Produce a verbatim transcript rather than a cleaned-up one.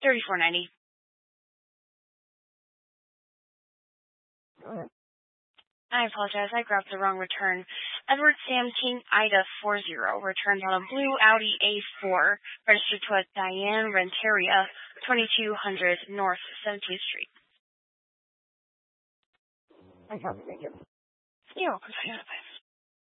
thirty-four ninety. I apologize. I grabbed the wrong return. Edward Sam King Ida four zero returned on a blue Audi A four registered to a Diane Renteria, twenty-two hundred North seventeenth Street. I have to make it. You're welcome.